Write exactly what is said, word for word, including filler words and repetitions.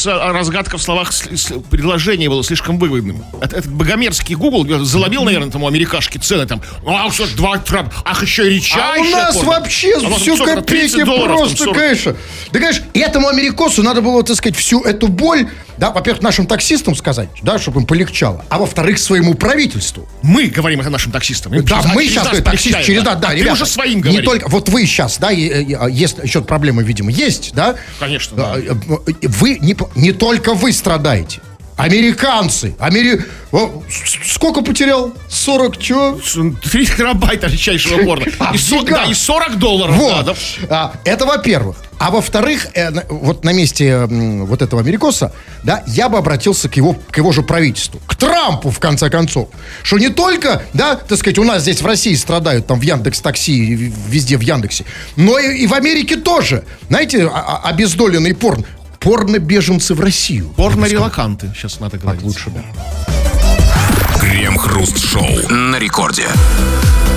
кажется, разгадка в словах, предложение было слишком выгодным. Этот богомерзкий Google заломил, наверное, тому америкашке цены там. А что, два Трамп, ах, еще и редчайшее. А у нас порно. вообще А все копейки просто, конечно. Да, конечно, этому америкосу надо было, так сказать, всю эту боль, да, во-первых, нашим таксистам сказать, да, чтобы им полегчало, а во-вторых, своему правительству. Мы говорим это нашим таксистам. Да, мы сейчас, говорим, таксист, череда, да, а ребята. ты уже своим говоришь. Не только, вот вы сейчас, да, есть еще проблемы, видимо, есть, да? Конечно, да. Вы, не, не только вы страдаете. Американцы. Амери... Сколько потерял? сорок чего? три терабайта редчайшего порно. И, со... да, и сорок долларов. Вот. Да, да. Это во-первых. А во-вторых, э, вот на месте э, вот этого америкоса, да, я бы обратился к его, к его же правительству. К Трампу, в конце концов. Что не только, да, так сказать, у нас здесь в России страдают, там, в Яндекс.Такси, везде в Яндексе, но и, и в Америке тоже. Знаете, обездоленный порно. Порно-беженцы в Россию. Порно-релоканты, сейчас надо говорить. Так лучше, да. Крем-хруст-шоу на рекорде.